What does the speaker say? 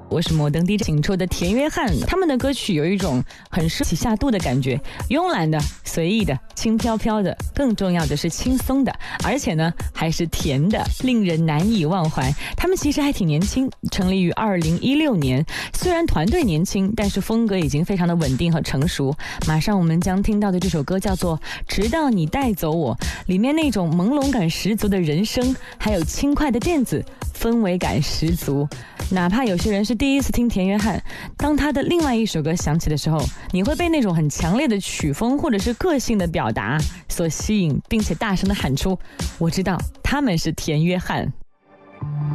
我是摩登 DJ 请出的田约翰，他们的歌曲有一种很适起下肚的感觉，慵懒的、随意的、轻飘飘的，更重要的是轻松的，而且呢还是甜的，令人难以忘怀。他们其实还挺年轻，成立于2016年，虽然团队年轻，但是风格已经非常的稳定和成熟。马上我们将听到的这首歌叫做《直到你带走我》，里面那种朦胧感十足的人声，还有轻快的电子，氛围感十足。哪怕有些人是第一次听田约翰，当他的另外一首歌响起的时候，你会被那种很强烈的曲风或者是个性的表达所吸引，并且大声的喊出：我知道他们是田约翰。